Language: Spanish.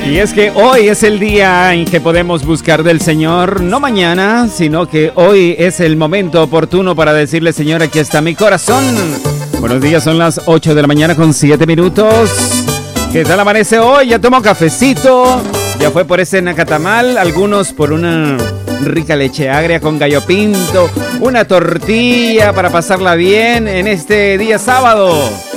Y es que hoy es el día en que podemos buscar del Señor, no mañana, sino que hoy es el momento oportuno para decirle: Señor, aquí está mi corazón. Buenos días, son las 8 de la mañana con 7 minutos. ¿Qué tal amanece hoy? Ya tomó cafecito, ya fue por ese nacatamal, algunos por una rica leche agria con gallo pinto, una tortilla para pasarla bien en este día sábado.